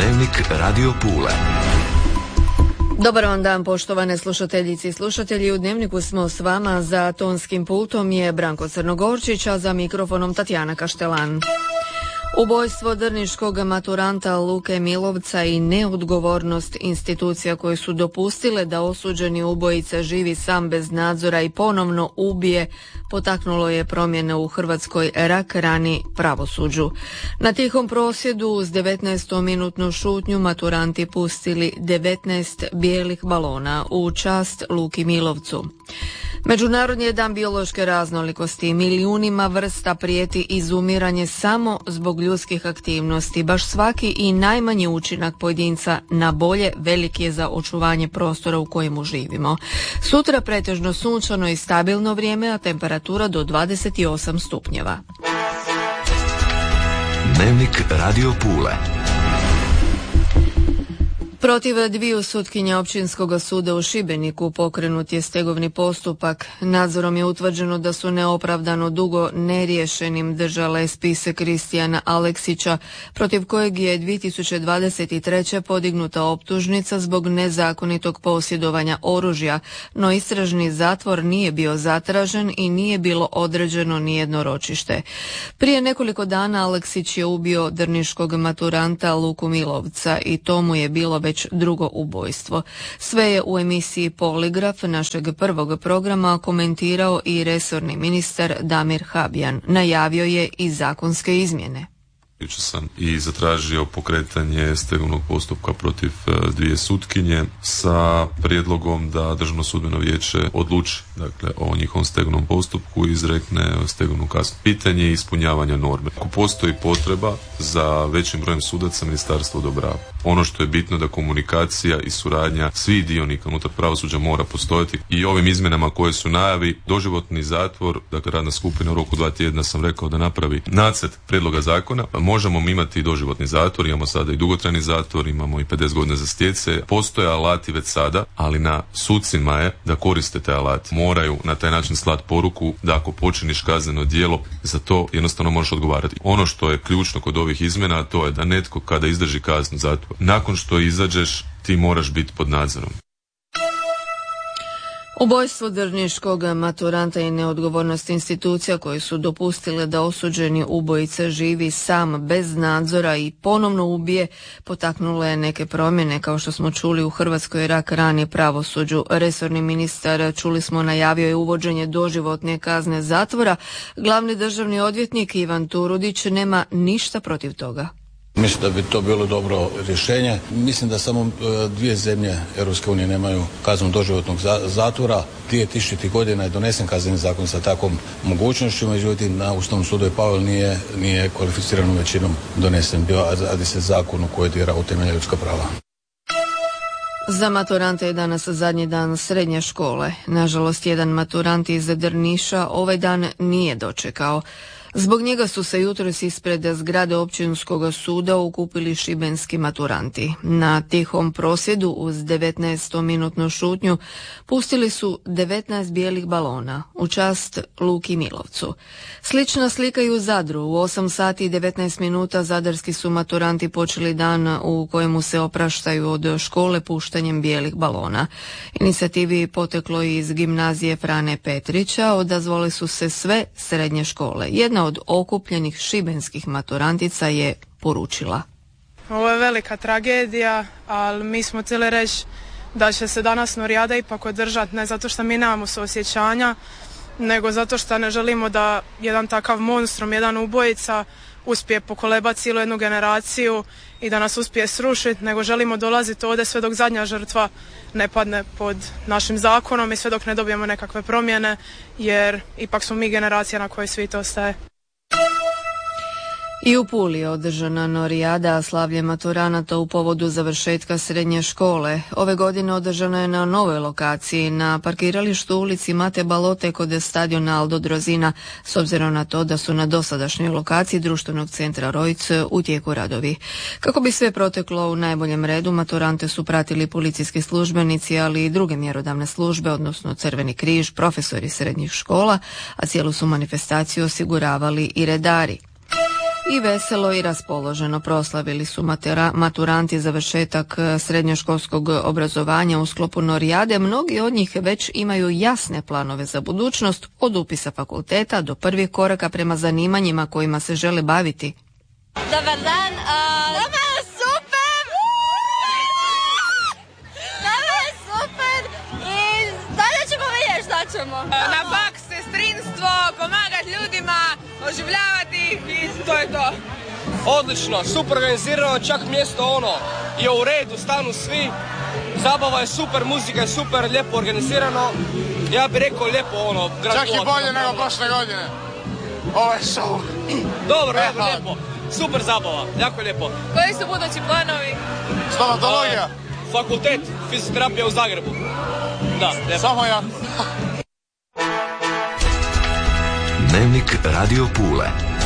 Dnevnik Radio Pule. Dobar vam dan, poštovane slušateljice i slušatelji. U Dnevniku smo s vama, za tonskim pultom je Branko Crnogorčić, a za mikrofonom Tatjana Kaštelan. Ubojstvo drniškog maturanta Luke Milovca i neodgovornost institucija koje su dopustile da osuđeni ubojica živi sam bez nadzora i ponovno ubije potaknulo je promjene u hrvatskoj rak rani pravosuđu. Na tihom prosvjedu uz 19-minutnu šutnju maturanti pustili 19 bijelih balona u čast Luki Milovcu. Međunarodni je dan biološke raznolikosti. Milijunima vrsta prijeti izumiranje samo zbog ljudskih aktivnosti. Baš svaki i najmanji učinak pojedinca na bolje velik je za očuvanje prostora u kojemu živimo. Sutra pretežno sunčano i stabilno vrijeme, a temperatura do 28 stupnjeva. Dnevnik Radio Pule. Protiv dviju sutkinja Općinskog suda u Šibeniku pokrenut je stegovni postupak. Nadzorom je utvrđeno da su neopravdano dugo neriješenim držale spise Kristijana Aleksića, protiv kojeg je 2023. podignuta optužnica zbog nezakonitog posjedovanja oružja, no istražni zatvor nije bio zatražen i nije bilo određeno nijedno ročište. Prije nekoliko dana Aleksić je ubio drniškog maturanta Luku Milovca i to mu je bilo već drugo ubojstvo. Sve je u emisiji Poligraf našeg prvog programa komentirao i resorni ministar Damir Habijan. Najavio je i zakonske izmjene. Jučer sam i zatražio pokretanje stegovnog postupka protiv dvije sutkinje sa prijedlogom da Državno sudbeno vijeće odluči o njihovom stegovnom postupku i izrekne stegovnu kaznu. Pitanje je ispunjavanja norme. Ako postoji potreba za većim brojem sudaca, ministarstvo odobrava. Ono što je bitno da komunikacija i suradnja svih dionika unutar pravosuđa mora postojati i ovim izmjenama koje su najavi, doživotni zatvor, radna skupina u roku 2 tjedna sam rekao da napravi nacrt prijedloga zakona. Možemo imati i doživotni zatvor, imamo sada i dugotrajni zatvor, imamo i 50 godina za stjece. Postoje alati već sada, ali na sucima je da koriste te alate. Moraju na taj način slati poruku da ako počiniš kazneno djelo, za to jednostavno možeš odgovarati. Ono što je ključno kod ovih izmjena, to je da netko kada izdrži kaznu zatvora, nakon što izađeš, ti moraš biti pod nadzorom. Ubojstvo drniškog maturanta i neodgovornost institucija koje su dopustile da osuđeni ubojica živi sam bez nadzora i ponovno ubije potaknulo je neke promjene, kao što smo čuli, u hrvatskoj rak rani pravosuđu. Resorni ministar, čuli smo, najavio je uvođenje doživotne kazne zatvora. Glavni državni odvjetnik Ivan Turudić nema ništa protiv toga. Mislim da bi to bilo dobro rješenje. Mislim da samo dvije zemlje EU nemaju kaznu doživotnog zatvora. 2000. godina je donesen kazneni zakon sa takvom mogućnošću, međutim na Ustavnom sudu je pao, nije kvalificiranom većinom donesen. Radi se zakonu koji dira u temelje ljudska prava. Za maturante je danas zadnji dan srednje škole. Nažalost, jedan maturant iz Drniša ovaj dan nije dočekao. Zbog njega su se jutros ispred zgrade Općinskog suda okupili šibenski maturanti. Na tihom prosvjedu uz 19-minutnu šutnju pustili su 19 bijelih balona u čast Luki Milovcu. Slična slika i u Zadru. U 8 sati i 19 minuta zadarski su maturanti počeli dan u kojemu se opraštaju od škole puštanjem bijelih balona. Inicijativi poteklo iz gimnazije Frane Petrića, odazvale su se sve srednje škole. Jedna od okupljenih šibenskih maturantica je poručila: Ovo je velika tragedija, ali mi smo htjeli reći da će se danas Norijada ipak održati, ne zato što mi nemamo suosjećanja, nego zato što ne želimo da jedan takav monstrum, jedan ubojica uspije pokolebati cijelu jednu generaciju i da nas uspije srušiti, nego želimo dolaziti ovdje sve dok zadnja žrtva ne padne pod našim zakonom i sve dok ne dobijemo nekakve promjene, jer ipak smo mi generacija na kojoj svijet ostaje. I u Puli je održana Norijada, slavlje maturanata u povodu završetka srednje škole. Ove godine održana je na novoj lokaciji, na parkiralištu ulici Mate Balote kod stadiona Aldo Drozina, s obzirom na to da su na dosadašnjoj lokaciji društvenog centra Rojc u tijeku radovi. Kako bi sve proteklo u najboljem redu, maturante su pratili policijski službenici, ali i druge mjerodavne službe, odnosno Crveni križ, profesori srednjih škola, a cijelu su manifestaciju osiguravali i redari. I veselo i raspoloženo proslavili su maturanti završetak srednjoškolskog obrazovanja u sklopu Norijade. Mnogi od njih već imaju jasne planove za budućnost, od upisa fakulteta do prvih koraka prema zanimanjima kojima se žele baviti. Dobar dan. Nama je super! Nama je super i dalje ćemo vidjeti šta ćemo. Na faks, sestrinstvo, pomagati ljudima, oživljavati ih i to je to. Odlično, super organizirano, čak mjesto je u redu, stanu svi. Zabava je super, muzika je super, lijepo organizirano. Ja bih rekao lijepo čak i bolje nego prošle godine. Ovo je show. Dobro, lijepo. Super zabava, jako lijepo. Koji su budući planovi? Stomatologija. Fakultet, fizioterapija u Zagrebu. Da, lijepo. Samo ja. Dnevnik Radio Pule.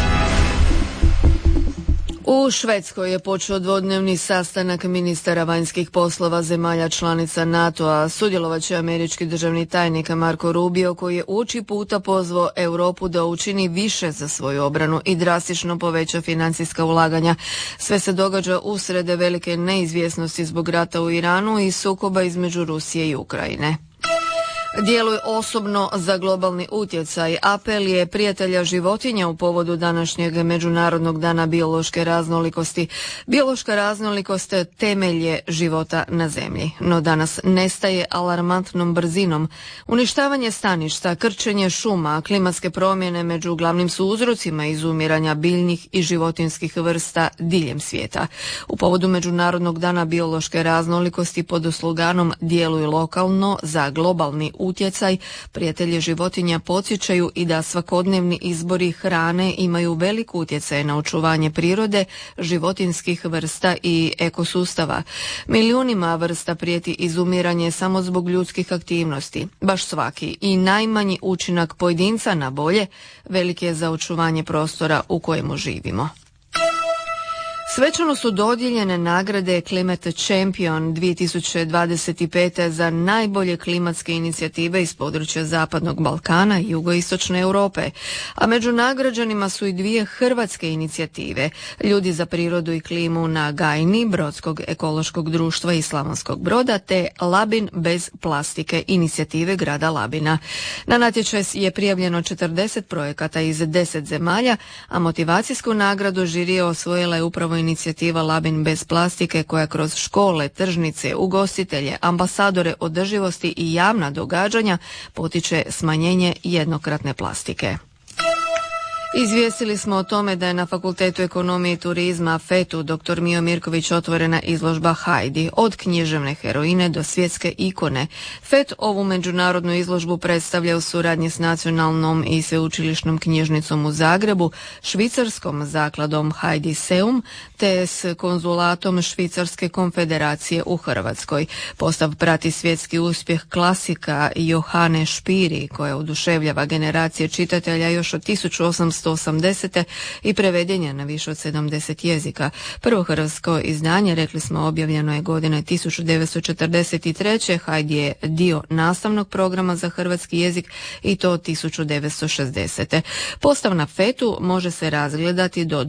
U Švedskoj je počeo dvodnevni sastanak ministara vanjskih poslova zemalja članica NATO-a. Sudjelovat će američki državni tajnik Marco Rubio, koji je uoči puta pozvao Europu da učini više za svoju obranu i drastično poveća financijska ulaganja. Sve se događa usred velike neizvjesnosti zbog rata u Iranu i sukoba između Rusije i Ukrajine. Djeluj osobno za globalni utjecaj. Apel je prijatelja životinja u povodu današnjeg Međunarodnog dana biološke raznolikosti. Biološka raznolikost temelj je života na zemlji, no danas nestaje alarmantnom brzinom. Uništavanje staništa, krčenje šuma, klimatske promjene među glavnim su uzrocima izumiranja biljnih i životinjskih vrsta diljem svijeta. U povodu Međunarodnog dana biološke raznolikosti pod sloganom Djeluj lokalno za globalni utjecaj, prijatelji životinja podsjećaju i da svakodnevni izbori hrane imaju velik utjecaj na očuvanje prirode, životinjskih vrsta i ekosustava. Milijunima vrsta prijeti izumiranje samo zbog ljudskih aktivnosti. Baš svaki i najmanji učinak pojedinca na bolje velik je za očuvanje prostora u kojemu živimo. Svečano su dodijeljene nagrade Climate Champion 2025. za najbolje klimatske inicijative iz područja Zapadnog Balkana i Jugoistočne Europe, a među nagrađanima su i dvije hrvatske inicijative, Ljudi za prirodu i klimu na Gajni, Brodskog ekološkog društva i Slavonskog Broda, te Labin bez plastike, inicijative grada Labina. Na natječaj je prijavljeno 40 projekata iz 10 zemalja, a motivacijsku nagradu žirija osvojila je upravo inicijativa Labin bez plastike, koja kroz škole, tržnice, ugostitelje, ambasadore održivosti i javna događanja potiče smanjenje jednokratne plastike. Izvijestili smo o tome da je na Fakultetu ekonomije i turizma FET-u dr. Mio Mirković otvorena izložba Heidi, od književne heroine do svjetske ikone. FET ovu međunarodnu izložbu predstavlja u suradnji s Nacionalnom i sveučilišnom knjižnicom u Zagrebu, švicarskom zakladom Heidi Seum, te s konzulatom Švicarske konfederacije u Hrvatskoj. Postav prati svjetski uspjeh klasika Johane Špiri, koja oduševljava generacije čitatelja još od 1880. i preveden je na više od 70 jezika. Prvo hrvatsko izdanje, rekli smo, objavljeno je godine 1943. Heidi je dio nastavnog programa za hrvatski jezik i to 1960. Postav na FET-u može se razgledati do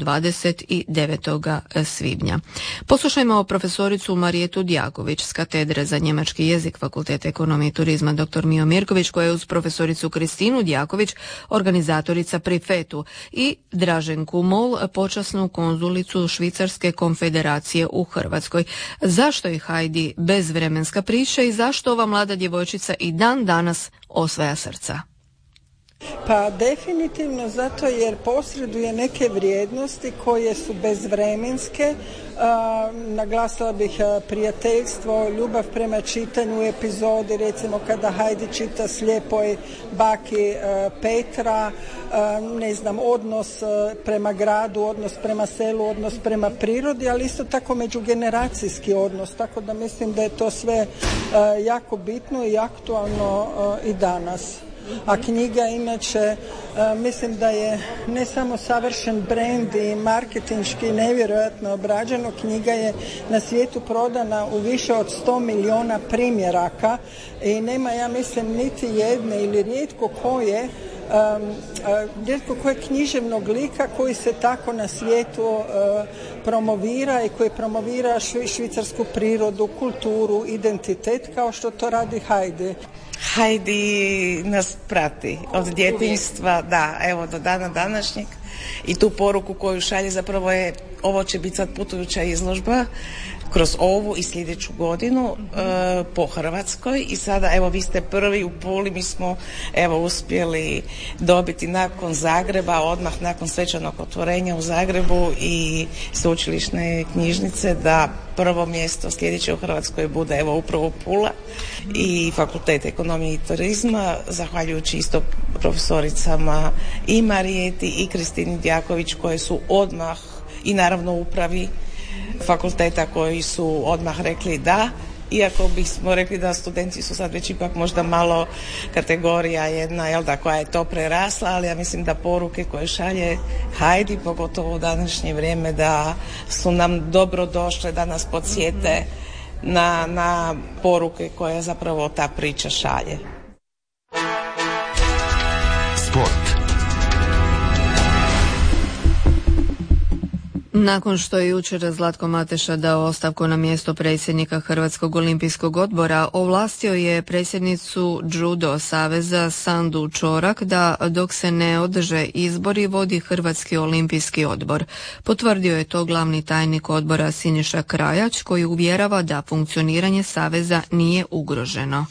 29. svibnja. Poslušajmo profesoricu Marijetu Djaković s katedre za njemački jezik Fakulteta ekonomije i turizma dr. Mio Mirković, koja je uz profesoricu Kristinu Djaković organizatorica pri FET-u, i Draženku Mol, počasnu konzulicu Švicarske konfederacije u Hrvatskoj. Zašto je Heidi bezvremenska priča i zašto ova mlada djevojčica i dan danas osvaja srca? Pa definitivno zato jer posreduje neke vrijednosti koje su bezvremenske. Naglasila bih prijateljstvo, ljubav prema čitanju, epizodi, recimo kada Heidi čita slijepoj baki Petra, odnos prema gradu, odnos prema selu, odnos prema prirodi, ali isto tako međugeneracijski odnos, tako da mislim da je to sve jako bitno i aktualno i danas. A knjiga inače mislim da je ne samo savršen brand i marketinški nevjerojatno obrađeno, knjiga je na svijetu prodana u više od 100 milijuna primjeraka i nema, ja mislim, niti jedne ili rijetko koje rijetko koje književnog lika koji se tako na svijetu promovira i koji promovira švicarsku prirodu, kulturu, identitet kao što to radi Heidi. Heidi nas prati od djetinjstva, da, evo do dana današnjeg, i tu poruku koju šalje zapravo je, ovo će biti sad putujuća izložba kroz ovu i sljedeću godinu po Hrvatskoj. I sada evo vi ste prvi u Puli, mi smo evo uspjeli dobiti nakon Zagreba, odmah nakon svečanog otvorenja u Zagrebu i sveučilišne knjižnice, da prvo mjesto sljedeće u Hrvatskoj bude evo upravo Pula i Fakultet ekonomije i turizma, zahvaljujući isto profesoricama i Marijeti i Kristini Djaković koje su odmah, i naravno upravi fakulteta koji su odmah rekli da, iako bismo rekli da studenti su sad već ipak možda malo kategorija jedna, jel da, koja je to prerasla, ali ja mislim da poruke koje šalje Heidi, pogotovo u današnje vrijeme, da su nam dobro došle, da nas podsjete na poruke koje zapravo ta priča šalje. Sport. Nakon što je jučer Zlatko Mateša dao ostavku na mjesto predsjednika Hrvatskog olimpijskog odbora, ovlastio je predsjednicu Judo saveza Sandu Čorak da dok se ne održe izbori vodi Hrvatski olimpijski odbor. Potvrdio je to glavni tajnik odbora Siniša Krajač, koji uvjerava da funkcioniranje saveza nije ugroženo.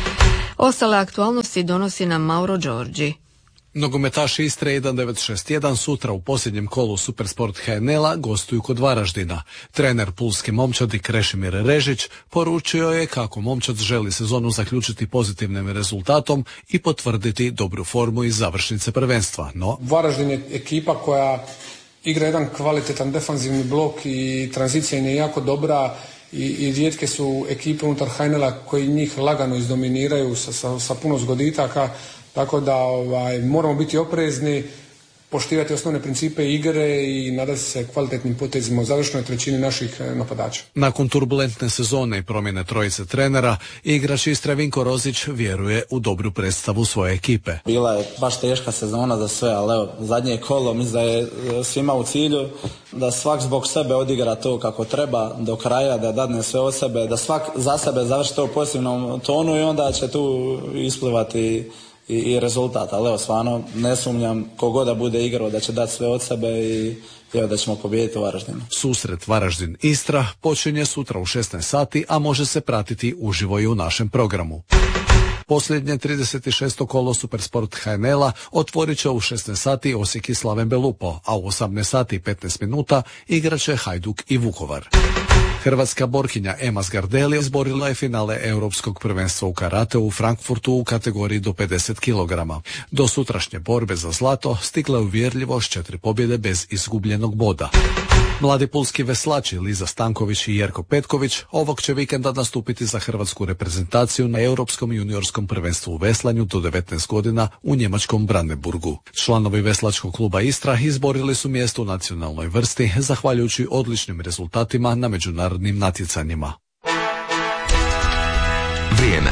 Ostale aktualnosti donosi nam Mauro Đorđi. Nogometaši Istre 1961 sutra u posljednjem kolu Supersport HNL-a gostuju kod Varaždina. Trener pulske momčadi Krešimir Režić poručio je kako momčad želi sezonu zaključiti pozitivnim rezultatom i potvrditi dobru formu iz završnice prvenstva. No, Varaždin je ekipa koja igra jedan kvalitetan defanzivni blok i tranzicija im je jako dobra i rijetke su ekipe unutar HNL-a koji njih lagano izdominiraju sa puno zgoditaka. Tako da moramo biti oprezni, poštivati osnovne principe igre i nadati se kvalitetnim potezima u završnoj trećini naših napadača. Nakon turbulentne sezone i promjene trojice trenera, igrač Istre Vinko Rozić vjeruje u dobru predstavu svoje ekipe. Bila je baš teška sezona za sve, ali evo, zadnje kolo mislim da je svima u cilju da svak zbog sebe odigra to kako treba do kraja, da dadne sve od sebe, da svak za sebe završi to u pozitivnom tonu i onda će tu isplivati i rezultat, ali evo stvarno ne sumnjam kogo da bude igrao da će dati sve od sebe i evo da ćemo pobijediti u Varaždinu. Susret Varaždin-Istra počinje sutra u 16 sati, a može se pratiti uživo i u našem programu. Posljednje 36. kolo Supersport HNL-a otvorit će u 16 sati Osijek i Slaven Belupo, a u 18 sati i 15 minuta igraće Hajduk i Vukovar. Hrvatska borkinja Ema Zgardeli izborila je finale Europskog prvenstva u karateu u Frankfurtu u kategoriji do 50 kg. Do sutrašnje borbe za zlato stigla je uvjerljivo s 4 pobjede bez izgubljenog boda. Mladi pulski veslači Liza Stanković i Jerko Petković ovog će vikenda nastupiti za hrvatsku reprezentaciju na Europskom juniorskom prvenstvu u veslanju do 19 godina u njemačkom Brandenburgu. Članovi veslačkog kluba Istra izborili su mjesto u nacionalnoj vrsti zahvaljujući odličnim rezultatima na međunarodnim natjecanjima. Vrijeme.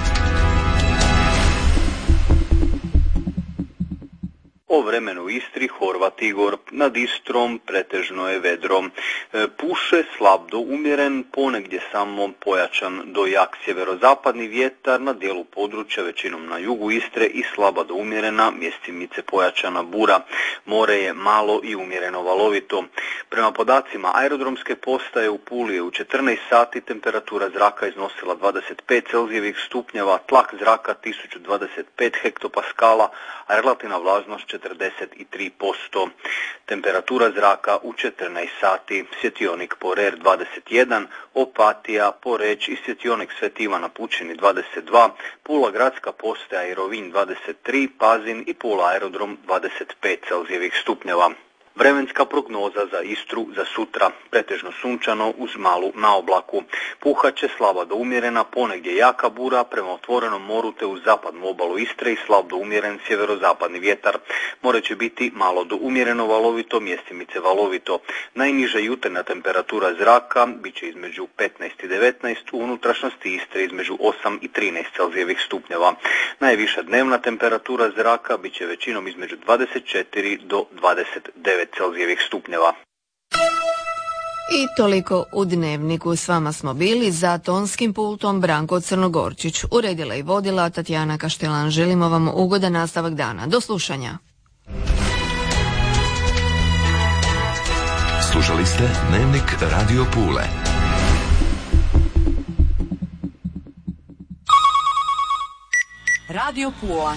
O vremenu u Istri, Horvat Igor, nad Istrom pretežno je vedro. Puše slab do umjeren, ponegdje samo pojačan do jak sjeverozapadni vjetar na dijelu područja, većinom na jugu Istre, i slaba do umjerena, mjestimice pojačana bura. More je malo i umjereno valovito. Prema podacima aerodromske postaje u Puli je u 14 sati temperatura zraka iznosila 25 celzijevih stupnjeva, tlak zraka 1025 hektopaskala, a relativna vlažnost 43%. Temperatura zraka u 14 sati. Svjetionik Porer 21, Opatija, Poreć i svjetionik Sveti Ivan na Pučini 22, Pula gradska postaja i Rovinj 23, Pazin i Pula aerodrom 25 celzijevih stupnjeva. Vremenska prognoza za Istru za sutra, pretežno sunčano uz malu naoblaku. Puhaće slaba do umjerena, ponegdje jaka bura prema otvorenom moru te uz zapadnu obalu Istre i slab do umjeren sjeverozapadni vjetar. More će biti malo do umjereno valovito, mjestimice valovito. Najniža jutarnja temperatura zraka bit će između 15 i 19, u unutrašnjosti Istre između 8 i 13 celzijevih stupnjeva. Najviša dnevna temperatura zraka bit će većinom između 24 do 29 celzijevih stupnjeva. I toliko u Dnevniku. S vama smo bili za tonskim pultom Branko Crnogorčić. Uredila i vodila Tatjana Kaštelan. Želimo vam ugodan nastavak dana. Do slušanja. Slušali ste Dnevnik Radio Pule. Radio Pula.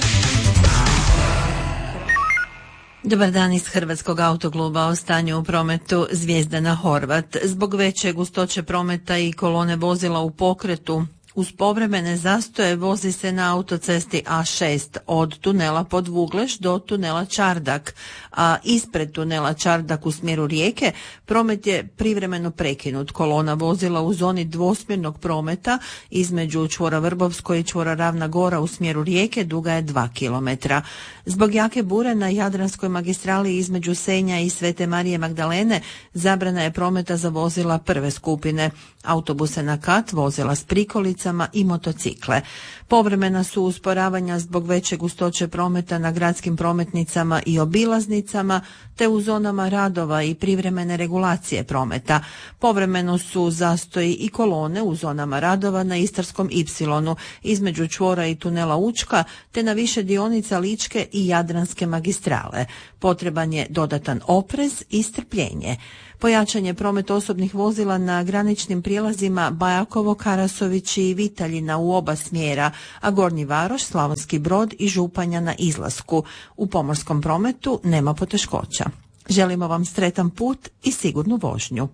Dobar dan iz Hrvatskog autokluba. O stanju u prometu Zvijezdana Horvat. Zbog veće gustoće prometa i kolone vozila u pokretu, uz povremene zastoje vozi se na autocesti A6 od tunela Podvugleš do tunela Čardak, a ispred tunela Čardak u smjeru Rijeke promet je privremeno prekinut. Kolona vozila u zoni dvosmjernog prometa između čvora Vrbovsko i čvora Ravna Gora u smjeru Rijeke duga je 2 km. Zbog jake bure na Jadranskoj magistrali između Senja i Svete Marije Magdalene zabrana je prometa za vozila prve skupine, autobuse na kat, vozila s prikolicama i motocikle. Povremena su usporavanja zbog veće gustoće prometa na gradskim prometnicama i obilaznicama, te u zonama radova i privremene regulacije prometa. Povremeno su zastoji i kolone u zonama radova na Istarskom Y između čvora i tunela Učka, te na više dionica Ličke i Jadranske magistrale. Potreban je dodatan oprez i strpljenje. Pojačan je promet osobnih vozila na graničnim prijelazima Bajakovo, Karasović i Vitaljina u oba smjera, a Gornji Varoš, Slavonski Brod i Županja na izlasku. U pomorskom prometu nema poteškoća. Želimo vam sretan put i sigurnu vožnju.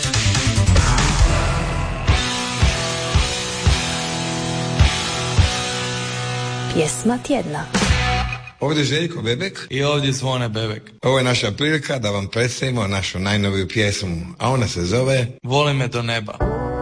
Pjesma tjedna. Ovdje je Željko Bebek i ovdje Zvone Bebek. Ovo je naša prilika da vam predstavimo našu najnoviju pjesmu, a ona se zove Voli me do neba.